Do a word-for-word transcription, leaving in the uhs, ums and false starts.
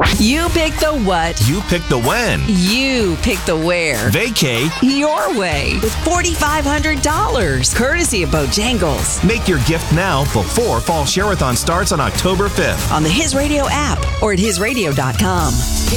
You pick the what. You pick the when. You pick the where. Vacay your way with four thousand five hundred dollars. Courtesy of Bojangles. Make your gift now before Fall Share-a-thon starts on October fifth. On the His Radio app or at his radio dot com.